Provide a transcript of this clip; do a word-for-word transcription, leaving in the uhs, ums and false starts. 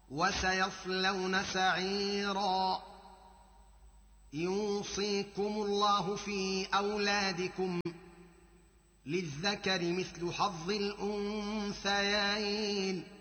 وسيصلون سعيرا. يوصيكم الله في أولادكم للذكر مثل حظ الأنثيين،